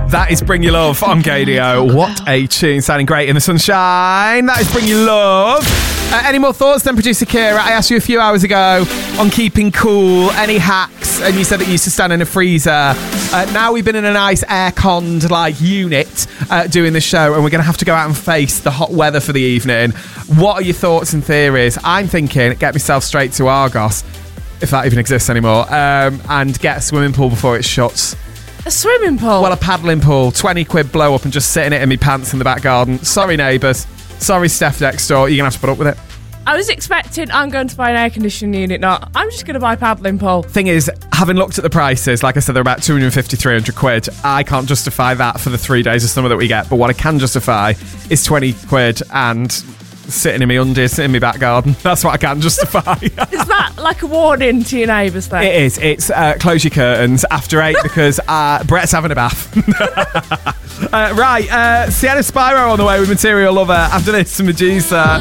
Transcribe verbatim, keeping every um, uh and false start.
That is Bring Your Love on Gadio. What a tune. Sounding great in the sunshine. That is Bring Your Love. Uh, any more thoughts then, producer Kira? I asked you a few hours ago on keeping cool. Any hacks? And you said that you used to stand in a freezer. Uh, now we've been in a nice air-conned like unit uh, doing the show, and we're going to have to go out and face the hot weather for the evening. What are your thoughts and theories? I'm thinking get myself straight to Argos, if that even exists anymore, um, and get a swimming pool before it shuts. A swimming pool? Well, a paddling pool. twenty quid blow up and just sit in it in my pants in the back garden. Sorry, neighbours. Sorry, Steph next door. You're going to have to put up with it. I was expecting I'm going to buy an air conditioning unit. Not. I'm just going to buy a paddling pool. Thing is, having looked at the prices, like I said, they're about two hundred fifty, three hundred quid. I can't justify that for the three days of summer that we get. But what I can justify is twenty quid and sitting in my undies in my back garden. That's what I can justify. Is that like a warning to your neighbours then? It is. It's uh, close your curtains after eight because uh, Brett's having a bath. uh, right, uh, Sienna Spyro on the way with Material Lover. After this, Medusa.